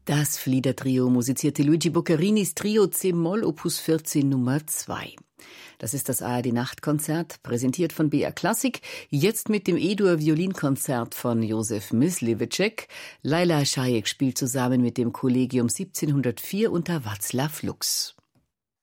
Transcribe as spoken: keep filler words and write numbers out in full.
Das Flieder-Trio musizierte Luigi Boccarinis Trio C-Moll Opus vierzehn Nummer zwei. Das ist das A R D-Nachtkonzert, präsentiert von B R Klassik, jetzt mit dem E-Dur-Violinkonzert von Josef Myslivecek. Laila Šajek spielt zusammen mit dem Kollegium siebzehnhundertvier unter Václav Lux.